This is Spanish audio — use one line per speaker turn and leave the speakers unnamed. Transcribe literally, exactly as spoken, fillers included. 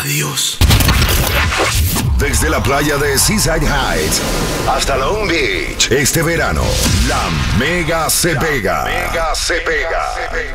Adiós.
Desde la playa de Seaside Heights hasta Long Beach, este verano, la Mega se pega. Mega se pega.